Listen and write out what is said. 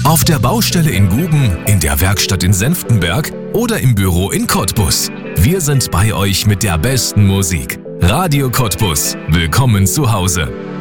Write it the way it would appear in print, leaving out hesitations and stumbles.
Auf der Baustelle in Guben, in der Werkstatt in Senftenberg oder im Büro in Cottbus. Wir sind bei euch mit der besten Musik. Radio Cottbus. Willkommen zu Hause.